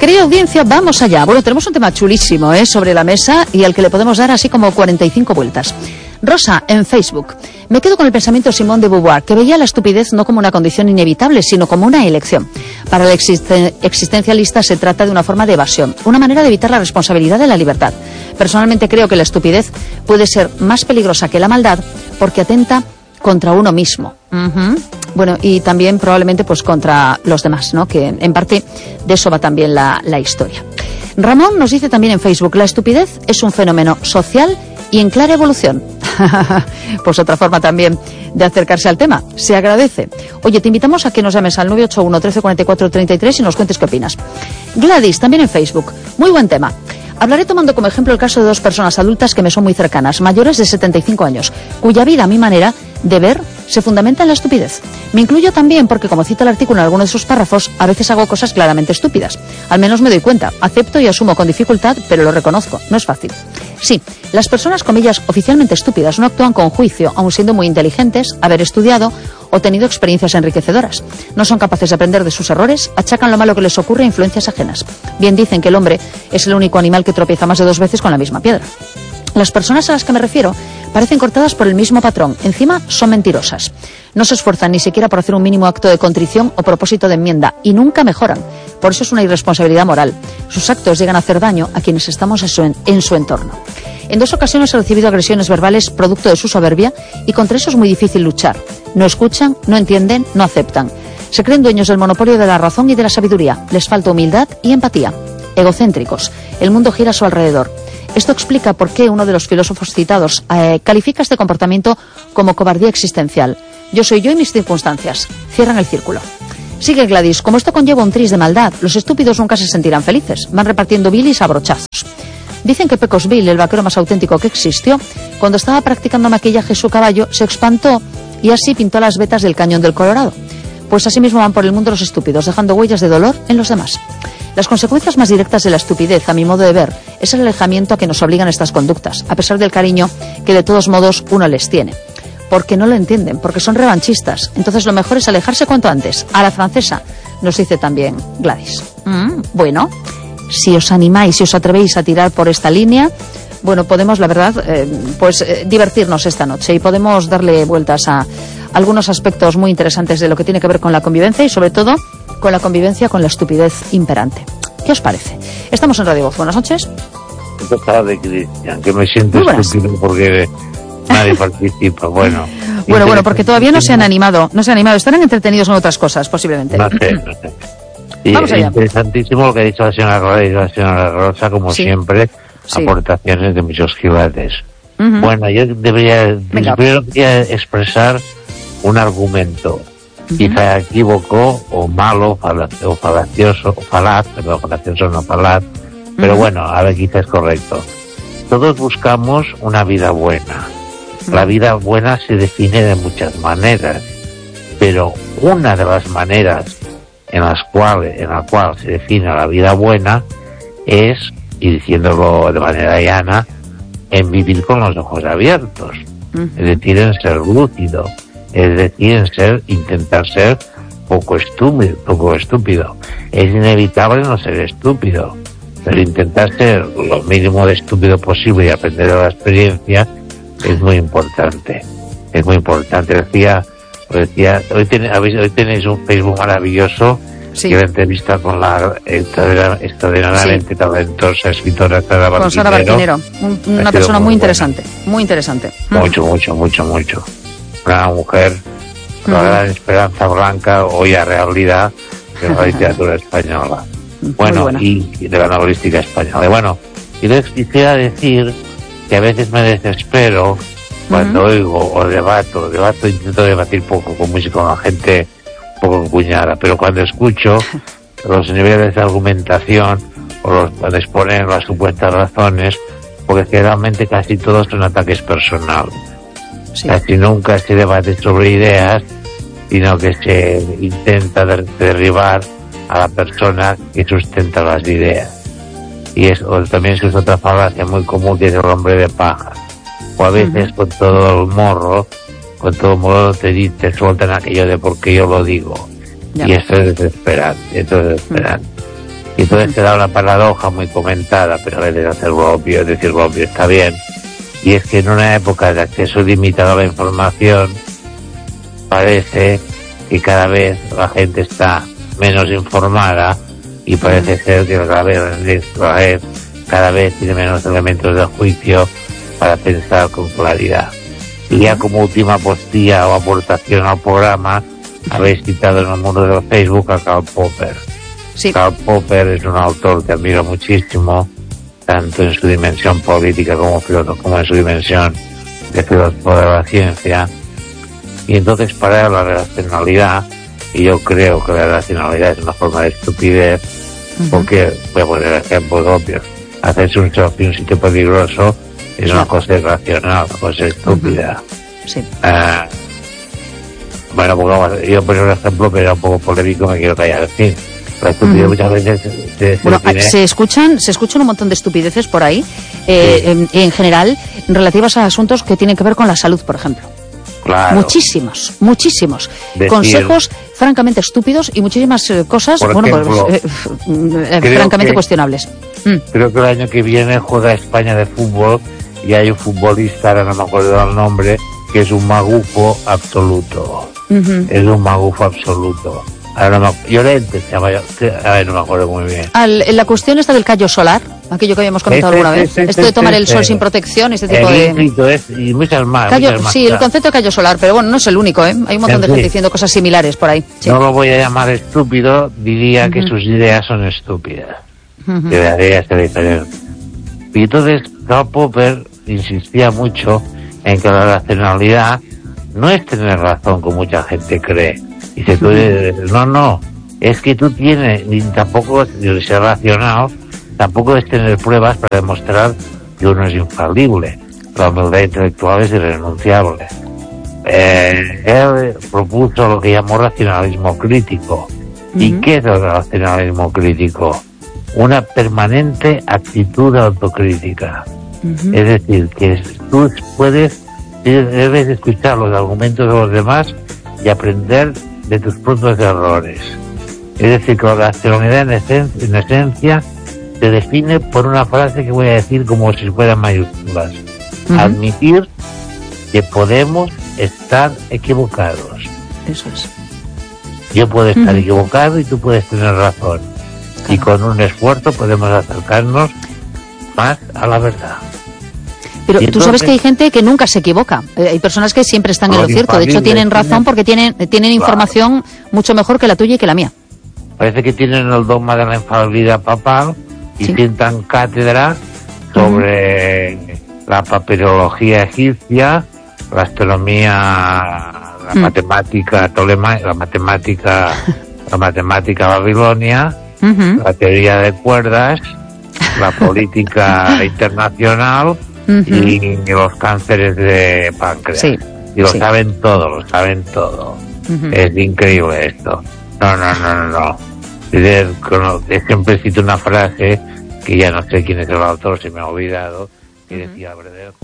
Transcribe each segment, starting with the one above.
Querida audiencia, vamos allá. Bueno, tenemos un tema chulísimo sobre la mesa y al que le podemos dar así como 45 vueltas. Rosa, en Facebook. Me quedo con el pensamiento de Simone de Beauvoir, que veía la estupidez no como una condición inevitable, sino como una elección. Para el existencialista se trata de una forma de evasión, una manera de evitar la responsabilidad de la libertad. Personalmente creo que la estupidez puede ser más peligrosa que la maldad porque atenta contra uno mismo. Bueno, y también probablemente pues contra los demás, ¿no? Que en parte de eso va también la historia. Ramón nos dice también en Facebook, la estupidez es un fenómeno social y en clara evolución. Pues otra forma también de acercarse al tema. Se agradece. Oye, te invitamos a que nos llames al 981 13 44 33 y nos cuentes qué opinas. Gladys, también en Facebook. Muy buen tema. Hablaré tomando como ejemplo el caso de dos personas adultas que me son muy cercanas, mayores de 75 años, cuya vida, a mi manera de ver, se fundamenta en la estupidez. Me incluyo también porque, como cita el artículo en alguno de sus párrafos, a veces hago cosas claramente estúpidas. Al menos me doy cuenta, acepto y asumo con dificultad, pero lo reconozco, no es fácil. Sí, las personas, comillas, oficialmente estúpidas no actúan con juicio, aun siendo muy inteligentes, haber estudiado o tenido experiencias enriquecedoras. No son capaces de aprender de sus errores, achacan lo malo que les ocurre a influencias ajenas. Bien dicen que el hombre es el único animal que tropieza más de 2 veces con la misma piedra. Las personas a las que me refiero parecen cortadas por el mismo patrón. Encima son mentirosas. No se esfuerzan ni siquiera por hacer un mínimo acto de contrición o propósito de enmienda y nunca mejoran. Por eso es una irresponsabilidad moral. Sus actos llegan a hacer daño a quienes estamos en su entorno. En 2 ocasiones he recibido agresiones verbales producto de su soberbia y contra eso es muy difícil luchar. No escuchan, no entienden, no aceptan. Se creen dueños del monopolio de la razón y de la sabiduría. Les falta humildad y empatía. Egocéntricos. El mundo gira a su alrededor. Esto explica por qué uno de los filósofos citados califica este comportamiento como cobardía existencial. Yo soy yo y mis circunstancias. Cierran el círculo. Sigue Gladys. Como esto conlleva un tris de maldad, los estúpidos nunca se sentirán felices. Van repartiendo bilis a brochazos. Dicen que Pecos Bill, el vaquero más auténtico que existió, cuando estaba practicando maquillaje su caballo, se espantó y así pintó las vetas del cañón del Colorado. Pues así mismo van por el mundo los estúpidos, dejando huellas de dolor en los demás. Las consecuencias más directas de la estupidez, a mi modo de ver, es el alejamiento a que nos obligan estas conductas, a pesar del cariño que de todos modos uno les tiene. Porque no lo entienden, porque son revanchistas. Entonces lo mejor es alejarse cuanto antes. A la francesa, nos dice también Gladys. Bueno, si os animáis, si os atrevéis a tirar por esta línea, bueno, podemos, la verdad, divertirnos esta noche y podemos darle vueltas a algunos aspectos muy interesantes de lo que tiene que ver con la convivencia y sobre todo con la convivencia con la estupidez imperante. ¿Qué os parece? Estamos en Radio Voz. Buenas noches. Buenas tardes, Cristian, que me siento estúpido porque nadie participa. Bueno, porque todavía no se han animado. Estarán entretenidos en otras cosas, posiblemente. No sé. Sí, vamos allá. Interesantísimo lo que ha dicho la señora Rosa, como siempre, aportaciones de muchos gigantes. Bueno, yo primero quería expresar un argumento. Quizá equívoco o malo o falacioso, falacioso no falaz, pero bueno, ahora quizá es correcto. Todos buscamos una vida buena. La vida buena se define de muchas maneras, pero una de las maneras en la cual se define la vida buena es, y diciéndolo de manera llana, en vivir con los ojos abiertos, es decir, en ser lúcido. Es decir, intentar ser poco estúpido. Es inevitable no ser estúpido, pero intentar ser lo mínimo de estúpido posible y aprender de la experiencia es muy importante. Es muy importante. Decía, hoy tenéis un Facebook maravilloso, que la entrevista con la extraordinariamente talentosa escritora Sara Barquinero. Con Sara Barquinero, una persona muy interesante, muy interesante. Mucho. Una mujer con la gran esperanza blanca, hoy a realidad, de la literatura española. Bueno, y de la novelística española. Bueno, y les quisiera decir que a veces me desespero cuando oigo o debato, intento debatir poco con la gente un poco cuñada, pero cuando escucho los niveles de argumentación o cuando exponen las supuestas razones, porque generalmente casi todos son ataques personales. Casi nunca se debate sobre ideas, sino que se intenta derribar a la persona que sustenta las ideas. Y eso también se usa otra falacia muy común, que es el hombre de paja. O a veces con todo morro te sueltan aquello de porque yo lo digo. Y esto es desesperante, Y entonces te da una paradoja muy comentada, pero a veces hacerlo obvio, decirlo obvio está bien. Y es que en una época de acceso limitado a la información, parece que cada vez la gente está menos informada y parece ser que cada vez tiene menos elementos de juicio para pensar con claridad. Y ya como última postilla o aportación al programa, habéis citado en el mundo de Facebook a Karl Popper. Sí. Karl Popper es un autor que admiro muchísimo, tanto en su dimensión política como filósofo, como en su dimensión de filósofo de la ciencia. Y entonces para él la racionalidad, y yo creo que la racionalidad es una forma de estupidez, porque, voy a poner ejemplos obvios, hacerse un selfie en un sitio peligroso es una cosa irracional, una cosa estúpida. Sí. Bueno, porque yo pongo un ejemplo, pero era un poco polémico, me quiero callar. En fin, la estupidez muchas veces se escuchan un montón de estupideces por ahí, en general, relativas a asuntos que tienen que ver con la salud, por ejemplo. Claro. Muchísimos. Decir, consejos francamente estúpidos y muchísimas cosas, francamente cuestionables. Creo que el año que viene juega España de fútbol y hay un futbolista, ahora no me acuerdo el nombre, que es un magufo absoluto. Es un magufo absoluto. Ahora no me, Llorente se llama, no me acuerdo muy bien. La cuestión esta del callo solar, aquello que habíamos comentado alguna vez, esto de tomar el sol sin protección, este tipo de... y muchas más. Sí, el concepto de callo solar, pero bueno, no es el único, Hay un montón de gente diciendo cosas similares por ahí. Sí. No lo voy a llamar estúpido, diría que sus ideas son estúpidas. Debería ser diferente. Y entonces Karl Popper insistía mucho en que la racionalidad no es tener razón como mucha gente cree. Dice, no, es que tú tienes, ni tampoco ser racional, tampoco es tener pruebas para demostrar que uno es infalible. La humildad intelectual es irrenunciable. Él propuso lo que llamó racionalismo crítico. ¿Y qué es el racionalismo crítico? Una permanente actitud autocrítica. Es decir, que tú debes escuchar los argumentos de los demás y aprender de tus propios errores. Es decir, que la racionalidad en esencia se define por una frase que voy a decir como si fueran mayúsculas. Admitir que podemos estar equivocados. Eso es. Yo puedo estar equivocado y tú puedes tener razón. Claro. Y con un esfuerzo podemos acercarnos más a la verdad. Pero tú sabes que hay gente que nunca se equivoca. Hay personas que siempre están en lo cierto. De hecho, tienen razón porque tienen información mucho mejor que la tuya y que la mía. Parece que tienen el dogma de la infalibilidad papal y sientan cátedra sobre la papirología egipcia, la astronomía, la matemática la matemática babilonia, la teoría de cuerdas, la política internacional y los cánceres de páncreas. Y lo saben todo, Es increíble esto. No. Siempre cito una frase que ya no sé quién es el autor, se me ha olvidado, que decía Bredel.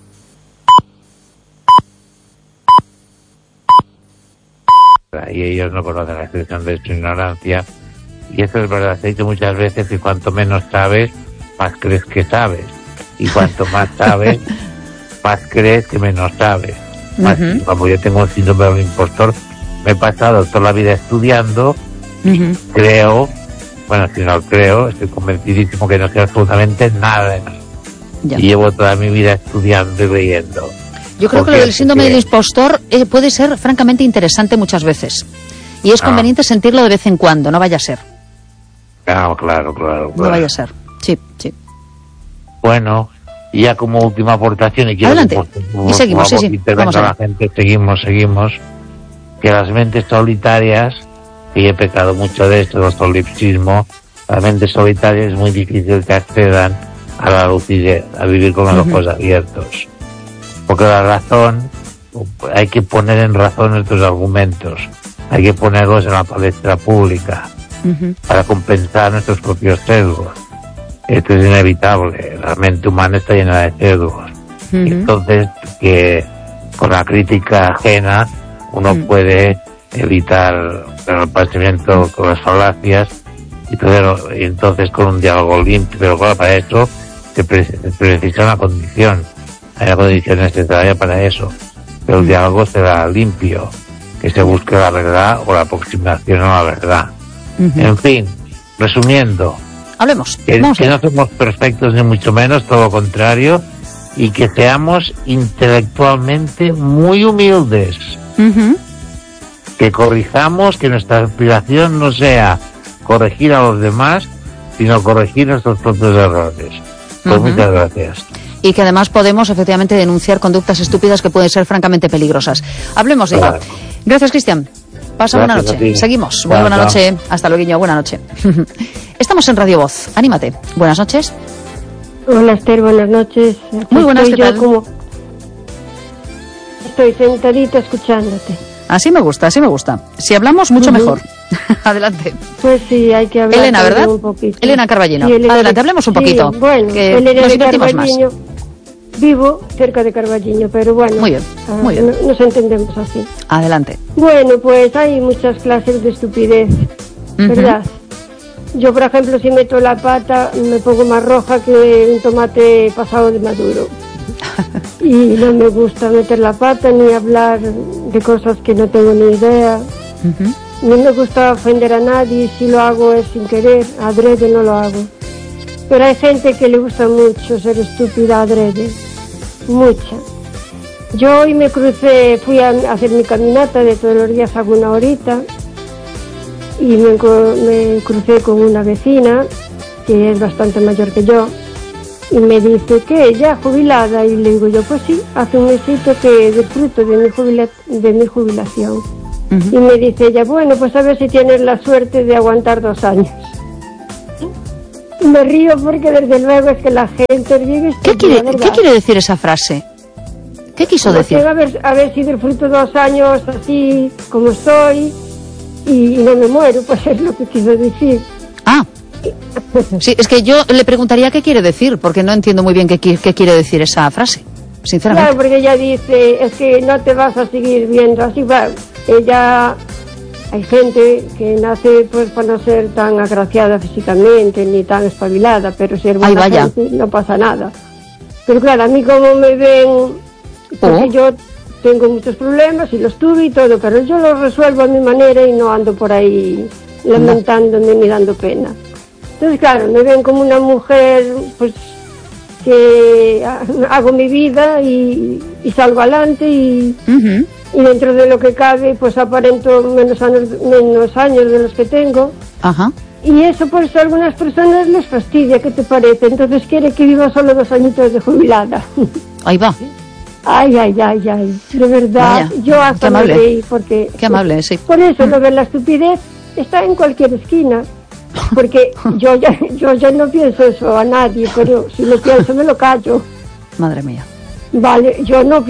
Y ellos no conocen la expresión de su ignorancia. Y eso es verdad, se ha dicho muchas veces que cuanto menos sabes, más crees que sabes. Y cuanto más sabes, más crees que menos sabes. Como yo tengo un síndrome del impostor, me he pasado toda la vida estudiando, creo, si no creo, estoy convencidísimo que no sé absolutamente nada de nada. Y llevo toda mi vida estudiando y leyendo. Yo creo que lo del síndrome del impostor puede ser francamente interesante muchas veces. Y es conveniente sentirlo de vez en cuando, no vaya a ser. Claro. No vaya a ser, sí. Bueno, y ya como última aportación, y quiero adelante, y seguimos, vamos a la gente, seguimos, que las mentes solitarias, y he pecado mucho de esto, del solipsismo, las mentes solitarias es muy difícil que accedan a la lucidez, a vivir con los ojos abiertos. Porque la razón, hay que poner en razón nuestros argumentos, hay que ponerlos en la palestra pública, para compensar nuestros propios sesgos. Esto es inevitable, la mente humana está llena de sesgos. Entonces, que con la crítica ajena uno puede evitar el pasamiento con las falacias y entonces con un diálogo limpio, pero claro, para eso se precisa una condición. Hay condiciones necesarias para eso, pero el diálogo será limpio, que se busque la verdad o la aproximación a la verdad. En fin, resumiendo, hablemos. Que no somos perfectos ni mucho menos, todo lo contrario, y que seamos intelectualmente muy humildes. Que corrijamos, que nuestra aspiración no sea corregir a los demás, sino corregir nuestros propios errores. Pues muchas gracias. Y que además podemos efectivamente denunciar conductas estúpidas que pueden ser francamente peligrosas. Hablemos de ello. Gracias, Cristian. Pasa buena noche. Seguimos. Muy buena noche. Hasta luego. Buena noche. Estamos en Radio Voz. Anímate. Buenas noches. Hola, Esther. Buenas noches. Muy buenas, ¿qué tal? Estoy sentadita escuchándote. Así me gusta, así me gusta. Si hablamos, mucho mejor. Adelante. Pues sí, hay que hablar. Elena, ¿verdad? Un poquito. Elena Carballino. Sí, Elena, adelante, hablemos un poquito. Sí, bueno, que Elena nos de divertimos más. Vivo cerca de Carballiño, pero bueno. Muy bien, muy bien. Nos entendemos así. Adelante. Bueno, pues hay muchas clases de estupidez, ¿verdad? Yo, por ejemplo, si meto la pata, me pongo más roja que un tomate pasado de maduro. Y no me gusta meter la pata ni hablar de cosas que no tengo ni idea. No me gusta ofender a nadie, si lo hago es sin querer, adrede no lo hago. Pero hay gente que le gusta mucho ser estúpida adrede, mucha. Yo hoy me crucé, fui a hacer mi caminata de todos los días, hago una horita, y me crucé con una vecina, que es bastante mayor que yo, y me dice que ya jubilada, y le digo yo, pues sí, hace un mesito que disfruto de mi jubilación. Y me dice ella, bueno, pues a ver si tienes la suerte de aguantar 2 años. Y me río porque desde luego es que la gente vive... ¿Qué quiere decir esa frase? ¿Qué quiso decir? A ver si disfruto 2 años así como estoy y no me muero, pues es lo que quiso decir. Ah, sí, es que yo le preguntaría qué quiere decir, porque no entiendo muy bien qué quiere decir esa frase, sinceramente. Claro, porque ella dice, es que no te vas a seguir viendo así, bueno, ella... Hay gente que nace pues para no ser tan agraciada físicamente ni tan espabilada, pero ser buena gente no pasa nada. Pero claro, a mí como me ven, porque yo tengo muchos problemas y los tuve y todo, pero yo los resuelvo a mi manera y no ando por ahí lamentándome ni dando pena. Entonces claro, me ven como una mujer pues que hago mi vida y salgo adelante y dentro de lo que cabe pues aparento menos años de los que tengo. Y eso pues a algunas personas les fastidia, ¿qué te parece? Entonces quiere que viva solo 2 añitos de jubilada. Ahí va. Ay, de verdad. Vaya, yo hasta me reí porque... Qué amable, sí. Por eso lo de la estupidez está en cualquier esquina. Porque yo ya no pienso eso a nadie, pero si lo pienso me lo callo. Madre mía. Vale, yo no